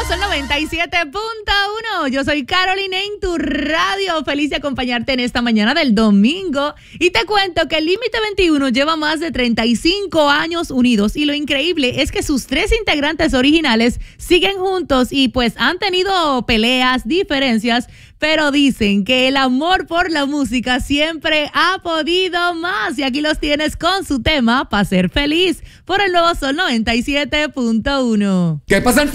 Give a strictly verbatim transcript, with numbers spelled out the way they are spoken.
Sol noventa y siete punto uno. Yo soy Carolina en tu radio. Feliz de acompañarte en esta mañana del domingo. Y te cuento que el Límite veintiuno lleva más de treinta y cinco años unidos. Y lo increíble es que sus tres integrantes originales siguen juntos y pues han tenido peleas, diferencias, pero dicen que el amor por la música siempre ha podido más. Y aquí los tienes con su tema para ser feliz por el nuevo Sol noventa y siete punto uno. ¿Qué pasa en